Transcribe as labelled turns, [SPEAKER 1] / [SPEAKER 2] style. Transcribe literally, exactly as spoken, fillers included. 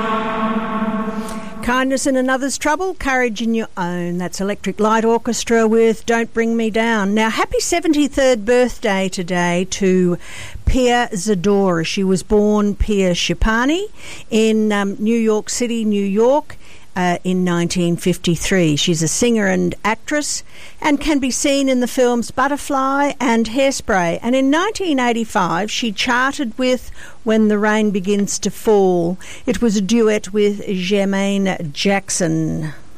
[SPEAKER 1] Kindness in Another's Trouble, Courage in Your Own. That's Electric Light Orchestra with Don't Bring Me Down. Now, happy seventy-third birthday today to Pia Zadora. She was born Pia Shipani in um, New York City, New York. Uh, in nineteen fifty-three. She's a singer and actress and can be seen in the films Butterfly and Hairspray. And in nineteen eighty-five, she charted with When the Rain Begins to Fall. It was a duet with Jermaine Jackson.